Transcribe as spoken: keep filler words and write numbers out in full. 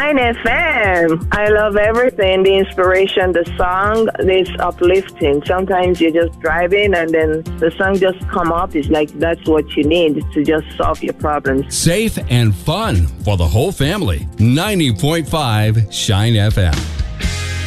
Shine F M. I love everything. The inspiration, the song is uplifting. Sometimes you're just driving and then the song just come up. It's like that's what you need to just solve your problems. Safe and fun for the whole family. ninety point five Shine F M.